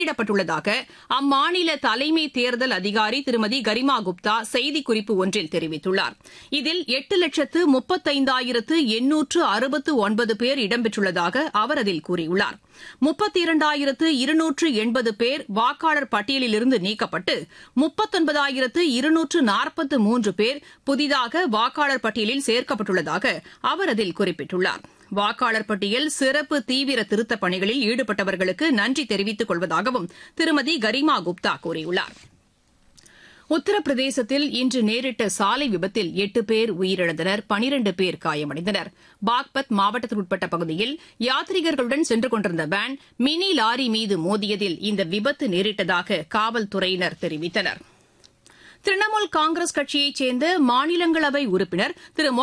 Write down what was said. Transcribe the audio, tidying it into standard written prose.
வெளியிடப்பட்டுள்ளதாக அம்மாநில தலைமை தேர்தல் அதிகாரி திருமதி கரிமா குப்தா செய்திக்குறிப்பு ஒன்றில் தெரிவித்துள்ளார். இதில் 8,35,869 பேர் இடம்பெற்றுள்ளதாக அவர் அதில் கூறியுள்ளார். 32,280 பேர் வாக்காளர் பட்டியலிலிருந்து நீக்கப்பட்டு 39,243 பேர் புதிதாக வாக்காளர் பட்டியலில் சேர்க்கப்பட்டுள்ளதாக அவர் அதில் குறிப்பிட்டுள்ளார். வாக்காளர் பட்டியல் சிறப்பு தீவிர திருத்தப் பணிகளில் ஈடுபட்டவர்களுக்கு நன்றி தெரிவித்துக் கொள்வதாகவும் திருமதி கரிமா குப்தா கூறியுள்ளார். உத்தரப்பிரதேசத்தில் இன்று நேரிட்ட சாலை விபத்தில் 8 பேர் உயிரிழந்தனர், 12 பேர் காயமடைந்தனர். பாக்பத் மாவட்டத்திற்குட்பட்ட பகுதியில் யாத்ரீகர்களுடன் சென்று கொண்டிருந்த வேன் மினி லாரி மீது மோதியதில் இந்த விபத்து நேரிட்டதாக காவல்துறையினர் தெரிவித்தனர். திரிணாமுல் காங்கிரஸ் கட்சியைச் சேர்ந்த மாநிலங்களவை உறுப்பினர் திரு